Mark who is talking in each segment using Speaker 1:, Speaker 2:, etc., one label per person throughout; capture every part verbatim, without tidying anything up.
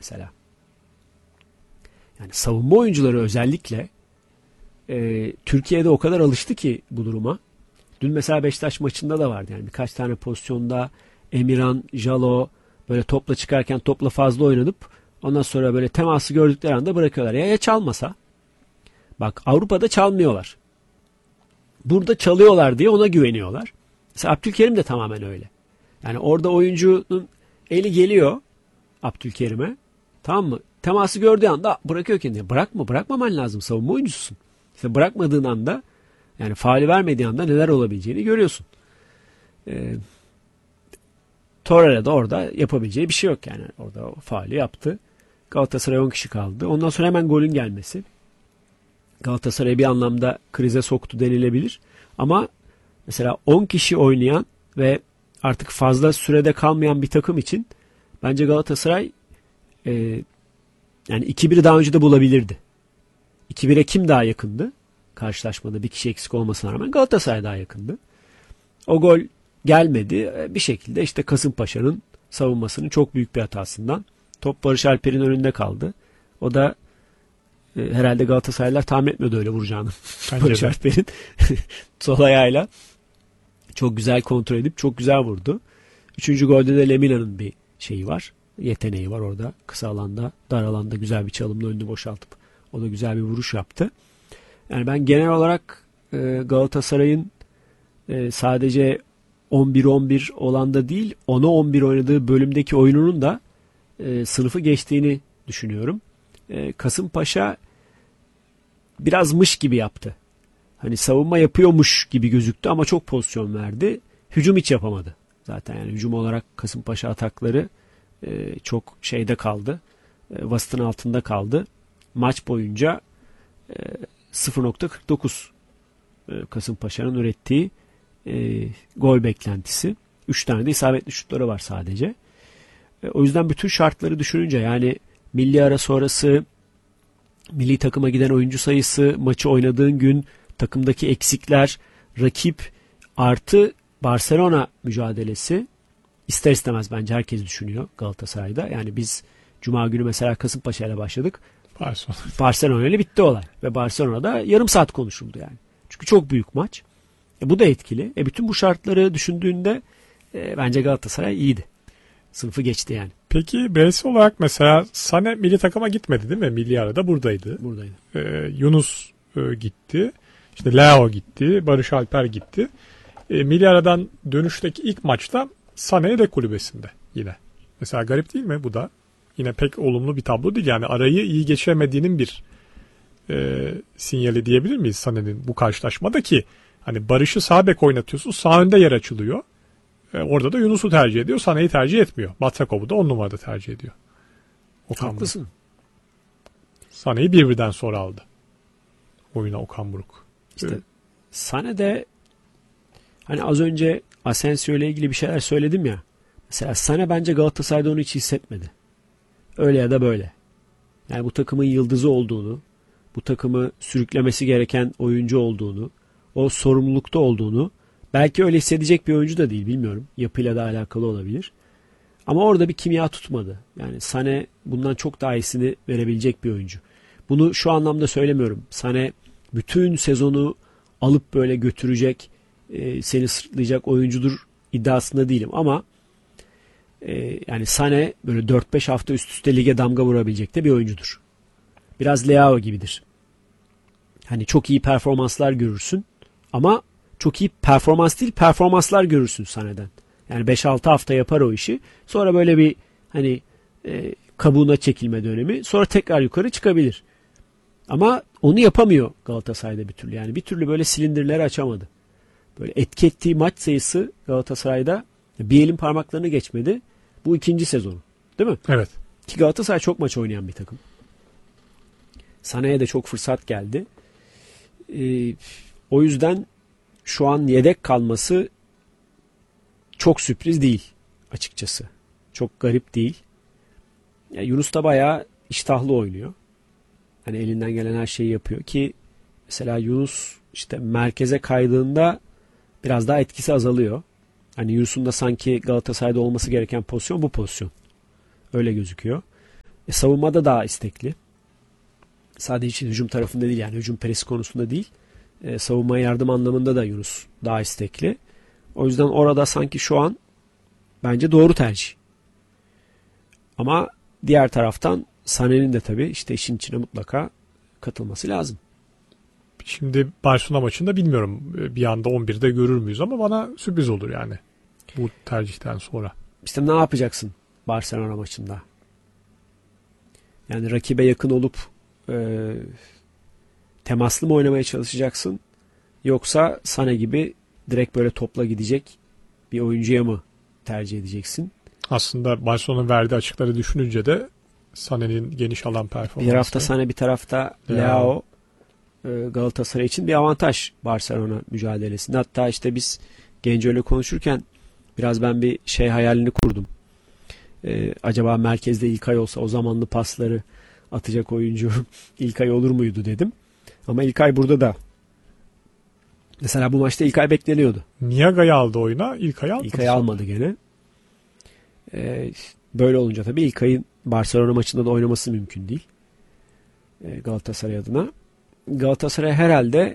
Speaker 1: mesela. Yani savunma oyuncuları özellikle e, Türkiye'de o kadar alıştı ki bu duruma. Dün mesela Beşiktaş maçında da vardı. Yani birkaç tane pozisyonda Emirhan, Jalo böyle topla çıkarken topla fazla oynanıp ondan sonra böyle teması gördükleri anda bırakıyorlar. Ya, ya çalmasa? Bak Avrupa'da çalmıyorlar. Burada çalıyorlar diye ona güveniyorlar. Mesela Abdülkerim de tamamen öyle. Yani orada oyuncunun eli geliyor Abdülkerim'e. Tamam mı? Teması gördüğü anda bırakıyor kendini. Bırakma, bırakmaman lazım. Savunma oyuncususun. İşte bırakmadığın anda, yani faali vermediği anda neler olabileceğini görüyorsun. Ee, Torreira da orada yapabileceği bir şey yok yani. Orada o faali yaptı. Galatasaray on kişi kaldı. Ondan sonra hemen golün gelmesi Galatasaray'ı bir anlamda krize soktu denilebilir. Ama mesela on kişi oynayan ve artık fazla sürede kalmayan bir takım için bence Galatasaray e, yani iki biri daha önce de bulabilirdi. iki bire kim daha yakındı? Karşılaşmada bir kişi eksik olmasına rağmen Galatasaray daha yakındı. O gol gelmedi. Bir şekilde işte Kasımpaşa'nın savunmasının çok büyük bir hatasından top Barış Alper'in önünde kaldı. O da e, herhalde Galatasaraylılar tahmin etmiyordu öyle vuracağını. Barış Alper'in sol ayağıyla çok güzel kontrol edip çok güzel vurdu. Üçüncü golde de Lemina'nın bir şeyi var. Yeteneği var orada. Kısa alanda, dar alanda güzel bir çalımla önünü boşaltıp o da güzel bir vuruş yaptı. Yani ben genel olarak e, Galatasaray'ın e, sadece on bir on bir olanda değil ona on bir oynadığı bölümdeki oyununun da e, sınıfı geçtiğini düşünüyorum. E, Kasımpaşa biraz mış gibi yaptı. Hani savunma yapıyormuş gibi gözüktü ama çok pozisyon verdi. Hücum hiç yapamadı. Zaten yani hücum olarak Kasımpaşa atakları e, çok şeyde kaldı. E, vasıtın altında kaldı. Maç boyunca e, sıfır nokta kırk dokuz e, Kasımpaşa'nın ürettiği e, gol beklentisi. üç tane de isabetli şutları var sadece. E, o yüzden bütün şartları düşününce yani milli ara sonrası milli takıma giden oyuncu sayısı, maçı oynadığın gün, takımdaki eksikler, rakip artı Barcelona mücadelesi ister istemez bence herkes düşünüyor Galatasaray'da. Yani biz Cuma günü mesela Kasımpaşa ile başladık.
Speaker 2: Barcelona.
Speaker 1: Barcelona ile bitti olay. Ve Barcelona'da yarım saat konuşuldu yani. Çünkü çok büyük maç. E, bu da etkili. E, bütün bu şartları düşündüğünde e, bence Galatasaray iyiydi. Sınıfı geçti yani.
Speaker 2: Peki bireysel olarak mesela Sané milli takıma gitmedi değil mi? Milli arada buradaydı.
Speaker 1: Buradaydı.
Speaker 2: Ee, Yunus e, gitti. İşte Leo gitti. Barış Alper gitti. E, milli aradan dönüşteki ilk maçta Sané yedek kulübesinde yine. Mesela garip değil mi bu da? Yine pek olumlu bir tablo değil. Yani arayı iyi geçiremediğinin bir e, sinyali diyebilir miyiz Sané'nin bu karşılaşmada ki hani Barış'ı sağ bek oynatıyorsun. Sağ önde yer açılıyor. E, orada da Yunus'u tercih ediyor. Sané'yi tercih etmiyor. Batrakov'u da on numarada tercih ediyor. Okan
Speaker 1: Haklısın.
Speaker 2: Buruk. Sané'yi bir birden sonra aldı. Oyuna Okan Buruk.
Speaker 1: İşte
Speaker 2: Evet.
Speaker 1: Sané de hani az önce Asensio ile ilgili bir şeyler söyledim ya. Mesela Sané bence Galatasaray'da onu hiç hissetmedi. Öyle ya da böyle. Yani bu takımın yıldızı olduğunu, bu takımı sürüklemesi gereken oyuncu olduğunu, o sorumlulukta olduğunu, belki öyle hissedecek bir oyuncu da değil, bilmiyorum. Yapıyla da alakalı olabilir. Ama orada bir kimya tutmadı. Yani Sané bundan çok daha iyisini verebilecek bir oyuncu. Bunu şu anlamda söylemiyorum. Sané bütün sezonu alıp böyle götürecek, e, seni sırtlayacak oyuncudur iddiasında değilim. Ama e, yani Sané böyle dört beş hafta üst üste lige damga vurabilecek de bir oyuncudur. Biraz Leao gibidir. Hani çok iyi performanslar görürsün ama çok iyi performans değil performanslar görürsün Sané'den. Yani beş altı hafta yapar o işi. Sonra böyle bir hani e, kabuğuna çekilme dönemi. Sonra tekrar yukarı çıkabilir. Ama onu yapamıyor Galatasaray'da bir türlü. Yani bir türlü böyle silindirleri açamadı. Böyle etki ettiği maç sayısı Galatasaray'da bir elin parmaklarını geçmedi. Bu ikinci sezonu. Değil mi?
Speaker 2: Evet.
Speaker 1: Ki Galatasaray çok maç oynayan bir takım. Sané'ye de çok fırsat geldi. Ee, o yüzden şu an yedek kalması çok sürpriz değil açıkçası. Çok garip değil. Ya Yunus da bayağı iştahlı oynuyor. Hani elinden gelen her şeyi yapıyor ki mesela Yunus işte merkeze kaydığında biraz daha etkisi azalıyor. Hani Yunus'un da sanki Galatasaray'da olması gereken pozisyon bu pozisyon. Öyle gözüküyor. E E, savunmada daha istekli. Sadece hücum tarafında değil, yani hücum perisi konusunda değil. E, savunmaya yardım anlamında da Yunus daha istekli. O yüzden orada sanki şu an bence doğru tercih. Ama diğer taraftan Sané'nin de tabii işte işin içine mutlaka katılması lazım.
Speaker 2: Şimdi Barcelona maçında bilmiyorum bir anda on birde görür müyüz ama bana sürpriz olur yani bu tercihten sonra.
Speaker 1: İşte ne yapacaksın Barcelona maçında? Yani rakibe yakın olup e, temaslı mı oynamaya çalışacaksın? Yoksa Sané gibi direkt böyle topla gidecek bir oyuncuya mı tercih edeceksin?
Speaker 2: Aslında Barcelona'nın verdiği açıkları düşününce de Sané'nin geniş alan performansı.
Speaker 1: Bir tarafta Sané, bir tarafta Leao, Galatasaray için bir avantaj Barcelona mücadelesinde. Hatta işte biz Genco'yla konuşurken biraz ben bir şey hayalini kurdum. Ee, acaba merkezde İlkay olsa o zamanlı pasları atacak oyuncu İlkay olur muydu dedim. Ama İlkay burada da. Mesela bu maçta İlkay bekleniyordu.
Speaker 2: Niaga'yı aldı oyuna, İlkay'ı almadı.
Speaker 1: İlkay'ı almadı gene. Ee, böyle olunca tabii İlkay'ın Barcelona maçında da oynaması mümkün değil. Ee, Galatasaray adına. Galatasaray herhalde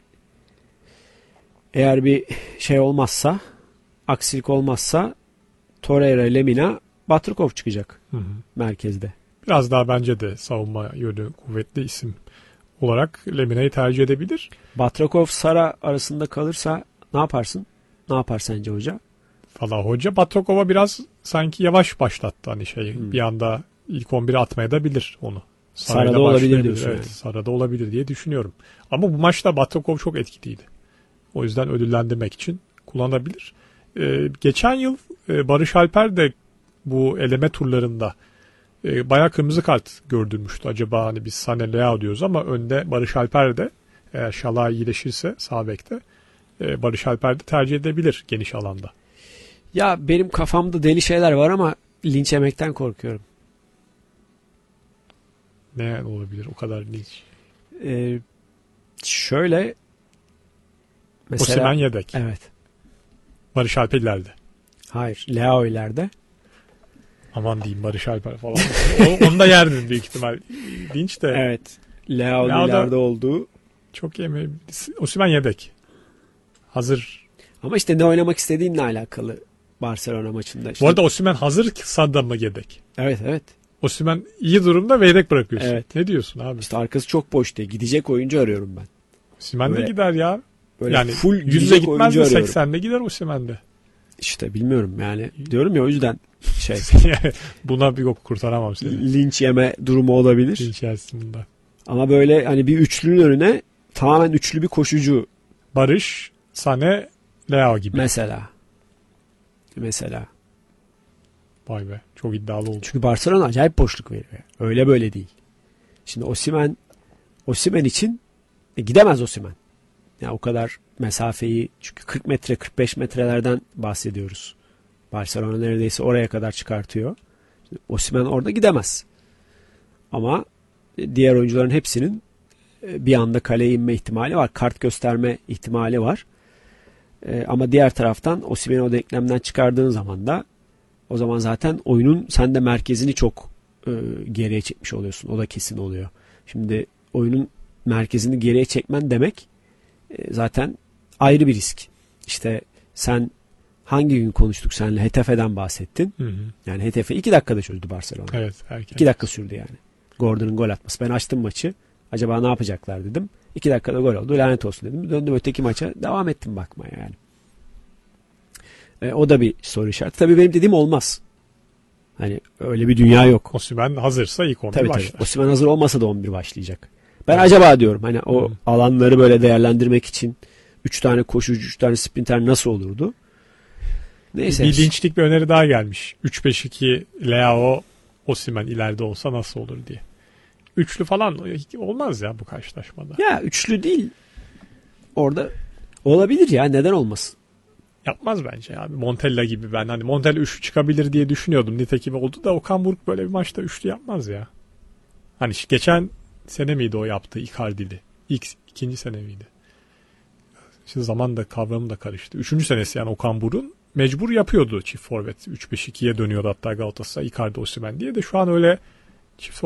Speaker 1: eğer bir şey olmazsa, aksilik olmazsa Torreira, Lemina, Batrukov çıkacak
Speaker 2: hı hı.
Speaker 1: merkezde.
Speaker 2: Biraz daha bence de savunma yönü kuvvetli isim olarak Lemina'yı tercih edebilir.
Speaker 1: Batrukov, Sara arasında kalırsa ne yaparsın? Ne yapar sence hoca?
Speaker 2: Valla hoca Batrakov'a biraz sanki yavaş başlattı hani şeyi. Hmm. Bir anda ilk on bire atmaya da bilir onu.
Speaker 1: Sara'da, Sara'da olabilir diyorsun.
Speaker 2: Evet,
Speaker 1: yani.
Speaker 2: Sara'da olabilir diye düşünüyorum. Ama bu maçta Batrakov çok etkiliydi. O yüzden ödüllendirmek için kullanabilir. Ee, geçen yıl e, Barış Alper de bu eleme turlarında e, bayağı kırmızı kart gördürmüştü. Acaba hani biz Sané, Leao diyoruz ama önde Barış Alper de eğer Şalay iyileşirse sağ bekte e, Barış Alper de tercih edebilir geniş alanda.
Speaker 1: Ya benim kafamda deli şeyler var ama linç yemekten korkuyorum.
Speaker 2: Ne olabilir o kadar linç?
Speaker 1: Ee, şöyle mesela
Speaker 2: Osimhen yedek.
Speaker 1: Evet.
Speaker 2: Barış Alper ileride.
Speaker 1: Hayır. Leao ileride.
Speaker 2: Aman diyeyim Barış Alper falan. Onu da yerdin büyük ihtimal. Linç de.
Speaker 1: Evet. Leao, Leao ileride olduğu.
Speaker 2: Çok yemeği. Osimhen yedek. Hazır.
Speaker 1: Ama işte ne oynamak istediğinle alakalı Barcelona maçında. İşte.
Speaker 2: Bu arada Osimhen hazır Sadda mı yedek?
Speaker 1: Evet evet.
Speaker 2: Osimhen iyi durumda ve yedek bırakıyorsun.
Speaker 1: Evet.
Speaker 2: Ne diyorsun abi?
Speaker 1: İşte arkası çok boş diye. Gidecek oyuncu arıyorum ben.
Speaker 2: Osimhen de gider ya.
Speaker 1: Böyle
Speaker 2: yani
Speaker 1: full
Speaker 2: yüzde gitmez de seksende gider Osimhen de.
Speaker 1: İşte bilmiyorum yani. Diyorum ya o yüzden şey.
Speaker 2: Buna bir yok kurtaramam seni.
Speaker 1: Linç yeme durumu olabilir.
Speaker 2: Linç yersin bunda.
Speaker 1: Ama böyle hani bir üçlünün önüne tamamen üçlü bir koşucu.
Speaker 2: Barış, Sané, Leao gibi.
Speaker 1: Mesela. Mesela.
Speaker 2: Vay be. Çok iddialı oldu.
Speaker 1: Çünkü Barcelona acayip boşluk veriyor. Öyle böyle değil. Şimdi Osimhen Osimhen için e, gidemez Osimhen. Yani o kadar mesafeyi, çünkü kırk metre kırk beş metrelerden bahsediyoruz. Barcelona neredeyse oraya kadar çıkartıyor. Osimhen orada gidemez. Ama diğer oyuncuların hepsinin bir anda kaleye inme ihtimali var. Kart gösterme ihtimali var. Ama diğer taraftan Osimhen'i o denklemden çıkardığın zaman da o zaman zaten oyunun sen de merkezini çok e, geriye çekmiş oluyorsun. O da kesin oluyor. Şimdi oyunun merkezini geriye çekmen demek e, zaten ayrı bir risk. İşte sen hangi gün konuştuk seninle? Hetefe'den bahsettin. Hı hı. Yani Hetefe iki dakikada çözdü Barcelona.
Speaker 2: Evet. Erken.
Speaker 1: iki dakika sürdü yani. Gordon'un gol atması. Ben açtım maçı. Acaba ne yapacaklar dedim. iki dakikada gol oldu. Lanet olsun dedim. Döndüm öteki maça. Devam ettim bakmaya yani. E, o da bir soru işareti. Tabii benim dediğim olmaz. Hani öyle bir dünya yok.
Speaker 2: Osimhen hazırsa ilk on bir
Speaker 1: tabii,
Speaker 2: başlar.
Speaker 1: Tabii. Osimhen hazır olmasa da on bir başlayacak. Ben evet. acaba diyorum hani o hmm. alanları böyle değerlendirmek için üç tane koşucu, üç tane sprinter nasıl olurdu? Neyse.
Speaker 2: Bir linçlik bir öneri daha gelmiş. üç beş iki Leao, Osimhen ileride olsa nasıl olur diye. Üçlü falan olmaz ya bu karşılaşmada.
Speaker 1: Ya üçlü değil. Orada olabilir ya, neden olmasın?
Speaker 2: Yapmaz bence abi. Montella gibi ben hani Montella üçlü çıkabilir diye düşünüyordum. Nitekim oldu da Okan Buruk böyle bir maçta üçlü yapmaz ya. Hani geçen sene miydi o yaptığı Icardi'li? İlk, ikinci sene miydi? Şimdi zaman da kavramı da karıştı. Üçüncü senesi yani Okan Buruk'un mecbur yapıyordu çift forvet. üç beş ikiye dönüyordu hatta Galatasaray Icardi Osimhen diye de şu an öyle çift